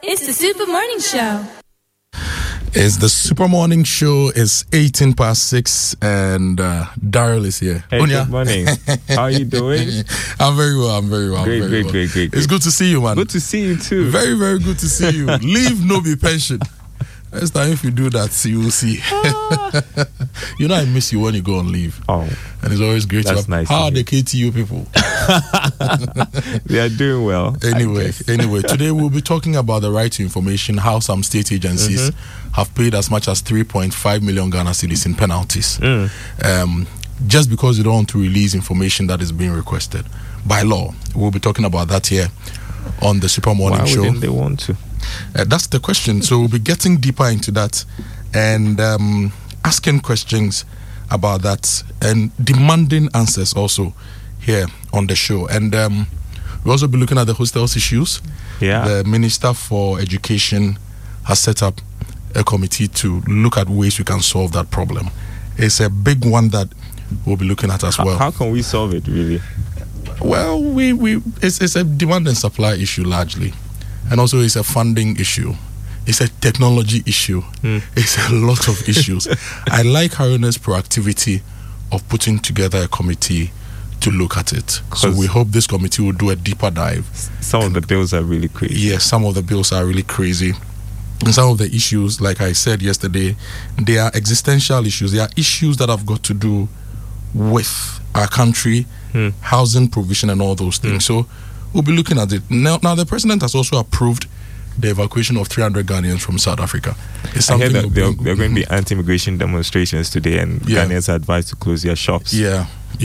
It's the Super Morning Show. It's the Super Morning Show. It's 18 past 6 and Daryl is here. Hey, good morning. How are you doing? I'm very well. Great. It's good to see you, man. Good to see you too. Very, very good to see you. Leave no be pension. Next time if you do that, you will see. You know I miss you when you go on leave. Oh. And it's always great to have. Nice. How are the KTU people? They are doing well. Anyway, today we'll be talking about the right to information, how some state agencies have paid as much as 3.5 million Ghana cedis in penalties. Just because they don't want to release information that is being requested by law. We'll be talking about that here on the Super Morning Show. Why wouldn't they want to? That's the question. So we'll be getting deeper into that and asking questions about that and demanding answers also here on the show. And we'll also be looking at the hostels issues. Yeah. The Minister for Education has set up a committee to look at ways we can solve that problem. It's a big one that we'll be looking at as well. How can we solve it, really? Well, it's a demand and supply issue largely. And also it's a funding issue. It's a technology issue. It's a lot of issues. I like Harina's proactivity of putting together a committee to look at it. So we hope this committee will do a deeper dive. Some of the bills are really crazy. Yes, some of the bills are really crazy. And some of the issues, like I said yesterday, they are existential issues. They are issues that have got to do with our country, housing provision and all those things. So we'll be looking at it. Now the president has also approved the evacuation of 300 Ghanaians from South Africa. I heard that there are going to be anti-immigration demonstrations today and Ghanaians are advised to close their shops. Yeah.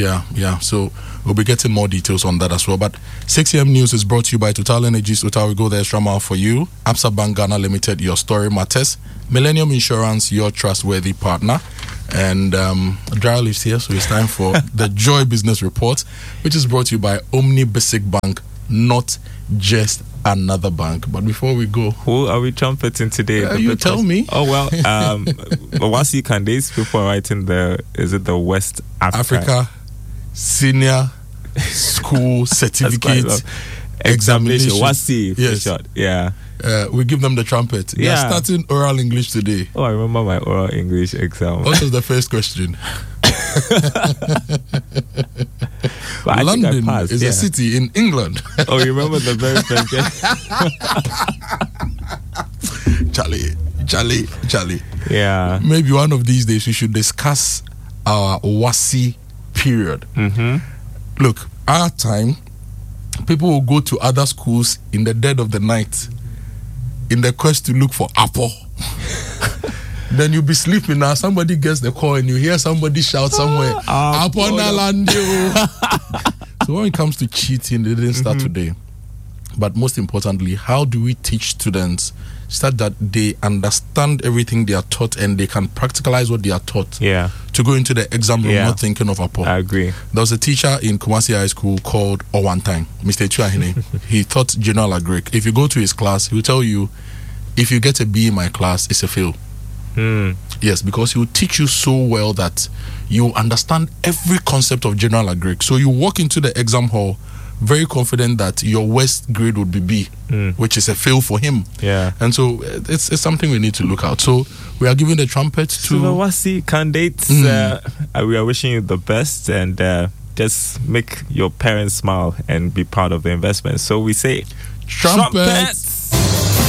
So we'll be getting more details on that as well. But 6 a.m. News is brought to you by Total Energies. Total will go the extra mile for you. Absa Bank Ghana Limited, your story matters. Millennium Insurance, your trustworthy partner. And Daryl is here, so it's time for the Joy Business Report, which is brought to you by Omni Basic Bank, not just another bank. But before we go, who are we trumpeting today? You tell me. Oh well, WASSCE candidates, people are writing is it the West Africa Senior School Certificate Examination? WASSCE, yes. Short. Yeah. We give them the trumpet. They are starting oral English today. Oh, I remember my oral English exam. What was the first question? London is a city in England. Oh, you remember the very first Charlie. Yeah. Maybe one of these days we should discuss our WASSCE period. Look, our time, people will go to other schools in the dead of the night in the quest to look for apple. Then you'll be sleeping now. Somebody gets the call and you hear somebody shout somewhere, apple Nalandio. So when it comes to cheating, they didn't start today. But most importantly, how do we teach students such that they understand everything they are taught and they can practicalize what they are taught to go into the exam room not thinking of apple? I agree. There was a teacher in Kumasi High School called Owantime, Mr. Chuahine. He taught general agric. If you go to his class, he will tell you, if you get a B in my class, it's a fail. Yes, because he will teach you so well that you understand every concept of general agric. So you walk into the exam hall very confident that your worst grade would be B, which is a fail for him. Yeah. And so it's something we need to look out. So we are giving the trumpet to the WASSCE candidates. We are wishing you the best and just make your parents smile and be proud of the investment. So we say, trumpet.